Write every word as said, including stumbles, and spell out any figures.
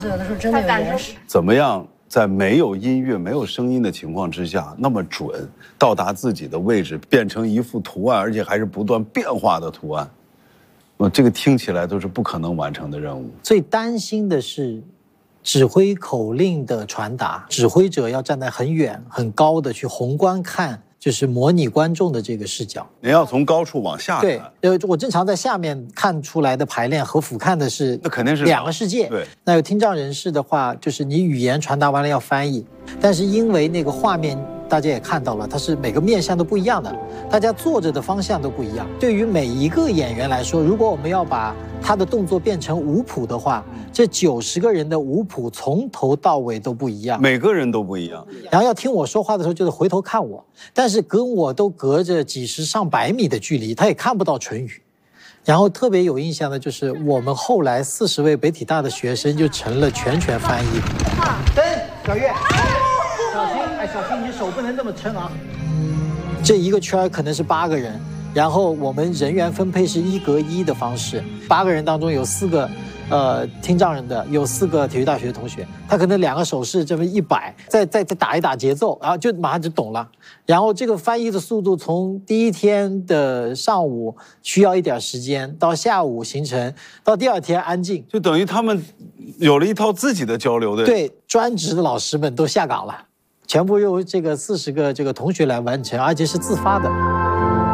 有的时候真的有延时。 怎么样在没有音乐、没有声音的情况之下，那么准到达自己的位置，变成一幅图案，而且还是不断变化的图案？呃，这个听起来都是不可能完成的任务。 最担心的是指挥口令的传达，指挥者要站在很远、很高的去宏观看，就是模拟观众的这个视角。 您要从高处往下看。 对，呃，我正常在下面看出来的排练和俯瞰的是， 那肯定是两个世界。 对， 那有听障人士的话，就是你语言传达完了要翻译，但是因为那个画面大家也看到了，它是每个面向都不一样的，大家坐着的方向都不一样。对于每一个演员来说，如果我们要把他的动作变成舞谱的话，这九十个人的舞谱从头到尾都不一样， 每个人都不一样。 然后要听我说话的时候，就是回头看我，但是跟我都隔着几十上百米的距离，他也看不到唇语。然后特别有印象的就是，我们后来四十位北体大的学生就成了全权翻译。灯，小月，小心，哎，小心，你手不能这么撑啊。这一个圈可能是八个人。然后我们人员分配是一隔一的方式，八个人当中有四个，呃，听障人的，有四个体育大学的同学，他可能两个手势这么一摆，再再再打一打节奏，然后就马上就懂了。然后这个翻译的速度从第一天的上午需要一点时间，到下午行程，到第二天安静， 就等于他们有了一套自己的交流的。 对，专职的老师们都下岗了，全部由这个四十个这个同学来完成，而且是自发的。